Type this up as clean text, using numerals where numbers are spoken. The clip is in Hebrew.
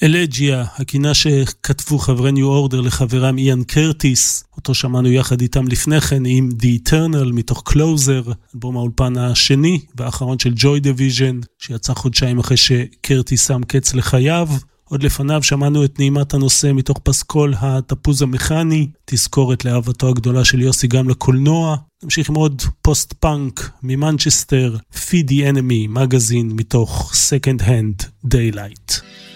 אלג'יה, הקינה שכתבו חברי ניו אורדר לחברם איאן קרטיס, אותו שמענו יחד איתם לפני כן עם The Eternal מתוך קלוזר, אלבום האולפן השני והאחרון של ג'וי דיוויז'ן, שיצא חודשיים אחרי שקרטיס שם קץ לחייו. עוד לפניו שמענו את נעימת הנושא מתוך פסקול התפוז המכני, תזכורת לאהבתו הגדולה של יוסי גם לקולנוע. נמשיך עם עוד פוסט פאנק ממנצ'סטר, Feed the Enemy מגזין מתוך Second Hand Daylight.